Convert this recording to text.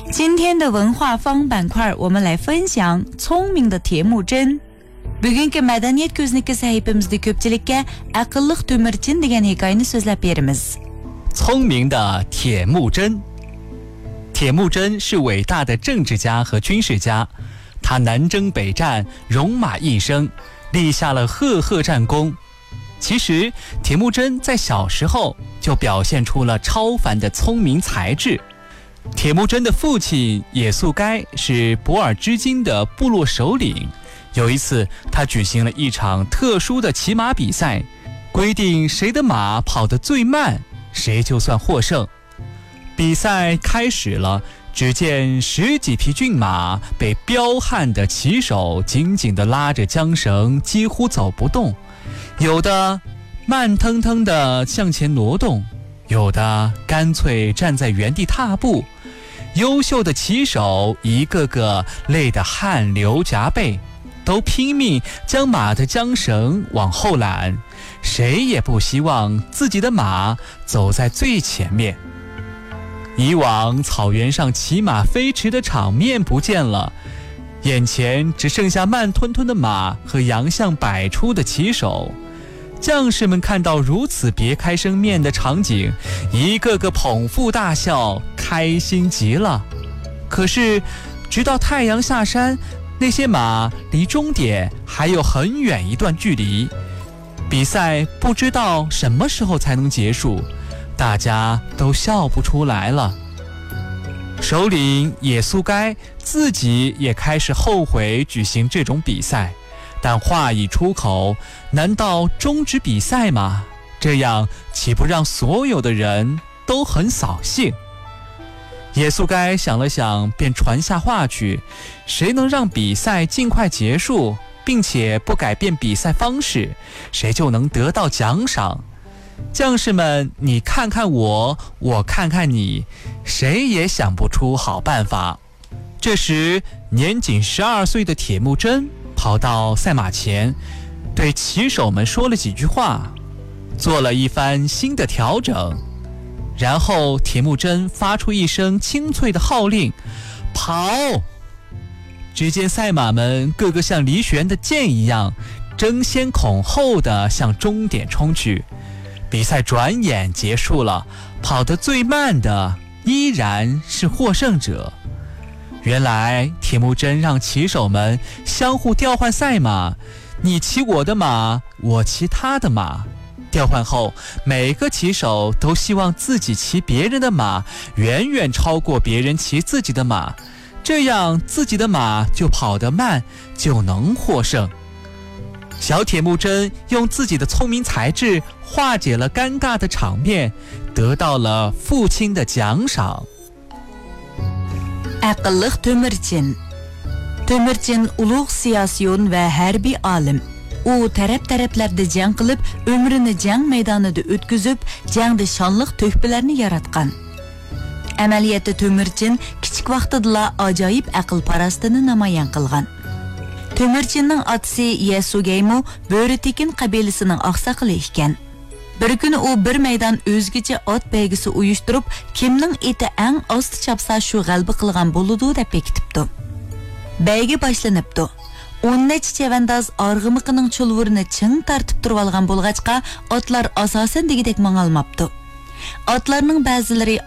今天的文化方板块我们来分享聪明的铁木真。 Bugungi madaniyat ko'zniki sahifamizda ko'pchilikka aqlliq Temirchin degan hikoyani so'zlab beramiz. 聪明的铁木真。铁木真是伟大的政治家和军事家，他南征北战，戎马一生，立下了赫赫战功。其实铁木真在小时候就表现出了超凡的聪明才智。铁木真的父亲也速该是博尔支金的部落首领。有一次他举行了一场特殊的骑马比赛，规定谁的马跑得最慢，谁就算获胜。比赛开始了，只见10几匹骏马被彪悍的骑手紧紧地拉着缰绳，几乎走不动，有的慢腾腾地向前挪动，有的干脆站在原地踏步。优秀的骑手一个个累得汗流浃背，都拼命将马的缰绳往后揽，谁也不希望自己的马走在最前面。以往草原上骑马飞驰的场面不见了，眼前只剩下慢吞吞的马和洋相百出的骑手。将士们看到如此别开生面的场景，一个个捧腹大笑，开心极了。可是直到太阳下山，那些马离终点还有很远一段距离，比赛不知道什么时候才能结束，大家都笑不出来了。首领也速该自己也开始后悔举行这种比赛，但话已出口，难道终止比赛吗？这样岂不让所有的人都很扫兴？也速该想了想，便传下话去，谁能让比赛尽快结束，并且不改变比赛方式，谁就能得到奖赏。将士们你看看我，我看看你，谁也想不出好办法。这时年仅12岁的铁木真跑到赛马前，对骑手们说了几句话，做了一番新的调整。然后铁木真发出一声清脆的号令，跑！只见赛马们个个像离弦的箭一样，争先恐后地向终点冲去。比赛转眼结束了，跑得最慢的依然是获胜者。原来铁木真让骑手们相互调换赛马，你骑我的马，我骑他的马。调换后，每个骑手都希望自己骑别人的马远远超过别人骑自己的马，这样自己的马就跑得慢，就能获胜。小铁木真用自己的聪明才智化解了尴尬的场面，得到了父亲的奖赏。 Aqlliq Temirchin. Temirchin ulug' siyosiyon va harbiy olim. U taraf-taraflarda jang qilib, umrini jang maydonida o'tkazib, jangda shonliq to'hfalarni yaratgan. Amaliyotda Temirchin kichik vaqtida ajoyib aql parastini namoyon qilgan. Temirchinning otasi Yesugaymu Bo'ritekin qabilasining oqsoqoli ekan. Bir kuni u bir maydon o'zgacha ot baygisi uyushtirib, kimning eti eng osti chapsa shu g'alaba qilgan bo'ladi deb bekitibdi. Bayga boshlanibdi. 10 necha chavandoz org'imiqining chulvurini ching tartib turib olgan bo'lg'achqa otlar asosan degidek mangolmabdi. Otlarning ba'zilari